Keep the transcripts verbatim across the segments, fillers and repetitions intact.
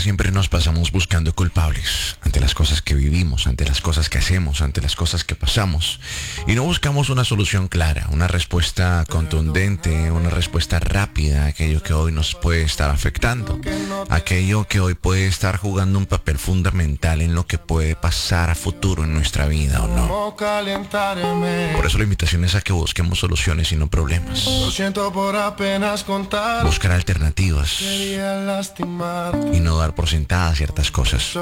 siempre nos pasamos buscando culpables ante las cosas que vivimos, ante las cosas que hacemos, ante las cosas que pasamos. Y no buscamos una solución clara, una respuesta contundente, una respuesta rápida a aquello que hoy nos puede estar afectando, aquello que hoy puede estar jugando un papel fundamental en lo que puede pasar a futuro en nuestra vida o no. Por eso la invitación es a que busquemos soluciones y no problemas. Buscar alternativas y no dar por sentadas ciertas cosas.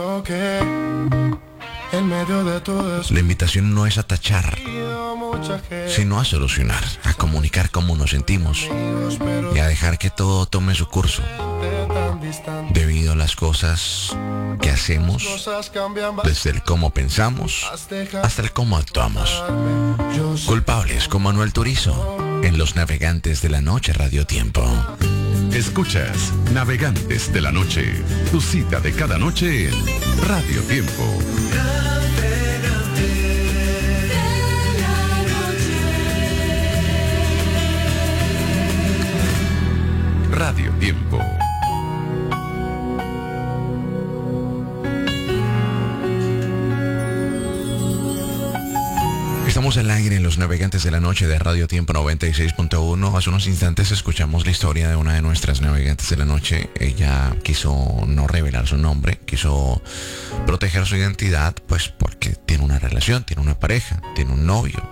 La invitación no es a tachar, sino a solucionar, a comunicar cómo nos sentimos y a dejar que todo tome su curso, debido a las cosas que hacemos, desde el cómo pensamos hasta el cómo actuamos. Culpables con Manuel Turizo en Los Navegantes de la Noche Radio Tiempo. Escuchas Navegantes de la Noche, tu cita de cada noche en Radio Tiempo. Radio Tiempo. Estamos al aire en Los Navegantes de la Noche de Radio Tiempo noventa y seis punto uno. Hace unos instantes escuchamos la historia de una de nuestras navegantes de la noche. Ella quiso no revelar su nombre, quiso proteger su identidad, pues porque tiene una relación, tiene una pareja, tiene un novio.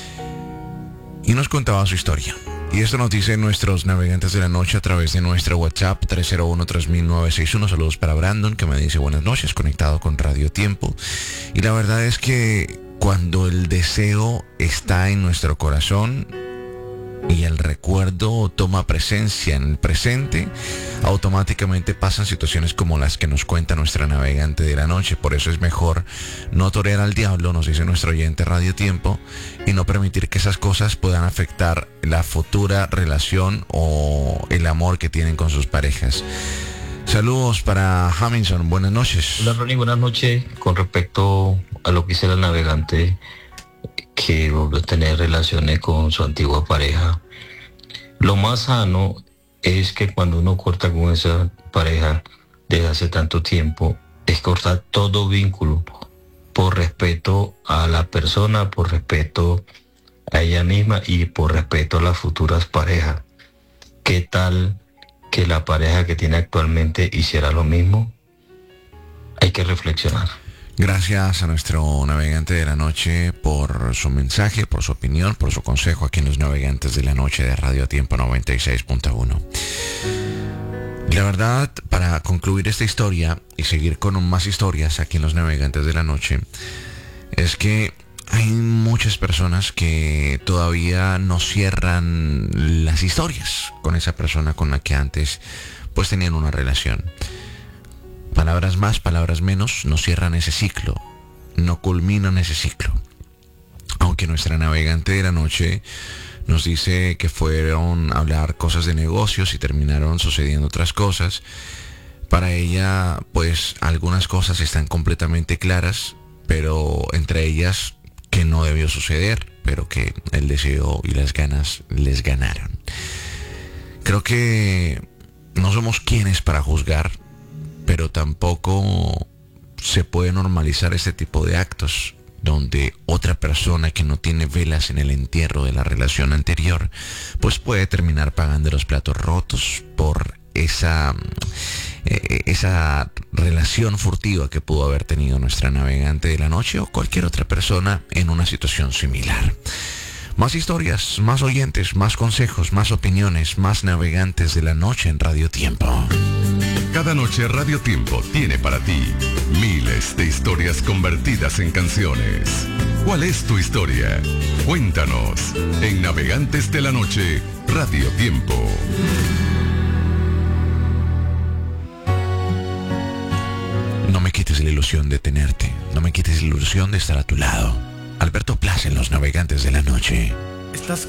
Y nos contaba su historia. Y esto nos dice nuestros navegantes de la noche a través de nuestro WhatsApp tres cero uno tres mil nueve seis uno. Saludos para Brandon, que me dice buenas noches, conectado con Radio Tiempo. Y la verdad es que cuando el deseo está en nuestro corazón y el recuerdo toma presencia en el presente, automáticamente pasan situaciones como las que nos cuenta nuestra navegante de la noche. Por eso es mejor no torear al diablo, nos dice nuestro oyente Radio Tiempo, y no permitir que esas cosas puedan afectar la futura relación o el amor que tienen con sus parejas. Saludos para Hamilton, buenas noches. Hola Ronnie, buenas noches. Con respecto a lo que dice la navegante, que volvió a tener relaciones con su antigua pareja, lo más sano es que cuando uno corta con esa pareja desde hace tanto tiempo, es cortar todo vínculo, por respeto a la persona, por respeto a ella misma y por respeto a las futuras parejas. ¿Qué tal que la pareja que tiene actualmente hiciera lo mismo? Hay que reflexionar. Gracias a nuestro navegante de la noche por su mensaje, por su opinión, por su consejo aquí en Los Navegantes de la Noche de Radio Tiempo noventa y seis punto uno. La verdad, para concluir esta historia y seguir con más historias aquí en Los Navegantes de la Noche, es que hay muchas personas que todavía no cierran las historias con esa persona con la que antes pues tenían una relación. Palabras más, palabras menos, no cierran ese ciclo, no culminan ese ciclo. Aunque nuestra navegante de la noche nos dice que fueron a hablar cosas de negocios y terminaron sucediendo otras cosas, para ella pues algunas cosas están completamente claras, pero entre ellas que no debió suceder, pero que el deseo y las ganas les ganaron. Creo que no somos quienes para juzgar, pero tampoco se puede normalizar este tipo de actos donde otra persona que no tiene velas en el entierro de la relación anterior pues puede terminar pagando los platos rotos por esa eh, esa relación furtiva que pudo haber tenido nuestra navegante de la noche o cualquier otra persona en una situación similar. Más historias, más oyentes, más consejos, más opiniones, más navegantes de la noche en Radio Tiempo. Cada noche Radio Tiempo tiene para ti miles de historias convertidas en canciones. ¿Cuál es tu historia? Cuéntanos en Navegantes de la Noche Radio Tiempo. No me quites la ilusión de tenerte, no me quites la ilusión de estar a tu lado. Alberto Plaza en Los Navegantes de la Noche. Estás